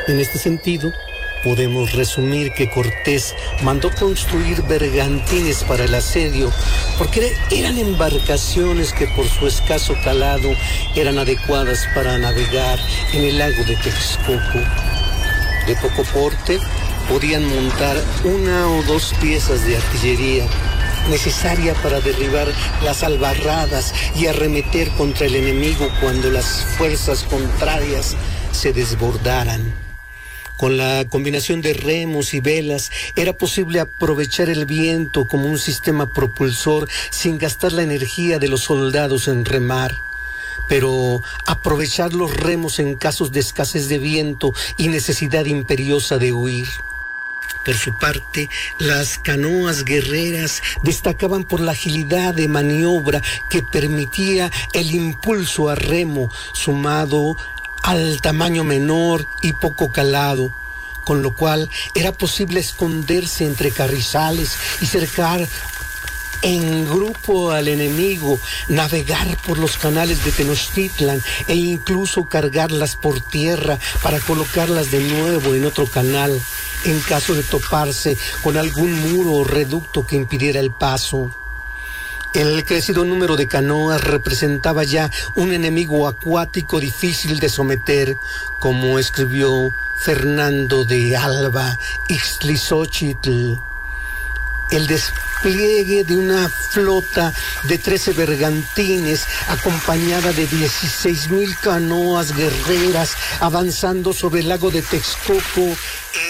En este sentido, podemos resumir que Cortés mandó construir bergantines para el asedio, porque eran embarcaciones que por su escaso calado eran adecuadas para navegar en el lago de Texcoco. De poco porte, podían montar 1 o 2 piezas de artillería necesaria para derribar las albarradas y arremeter contra el enemigo cuando las fuerzas contrarias se desbordaran. Con la combinación de remos y velas era posible aprovechar el viento como un sistema propulsor sin gastar la energía de los soldados en remar. Pero aprovechar los remos en casos de escasez de viento y necesidad imperiosa de huir. Por su parte, las canoas guerreras destacaban por la agilidad de maniobra que permitía el impulso a remo, sumado al tamaño menor y poco calado, con lo cual era posible esconderse entre carrizales y cercar en grupo al enemigo, navegar por los canales de Tenochtitlan e incluso cargarlas por tierra para colocarlas de nuevo en otro canal, en caso de toparse con algún muro o reducto que impidiera el paso. El crecido número de canoas representaba ya un enemigo acuático difícil de someter, como escribió Fernando de Alba Ixtlilxóchitl. El despliegue de una flota de 13 bergantines acompañada de 16,000 canoas guerreras avanzando sobre el lago de Texcoco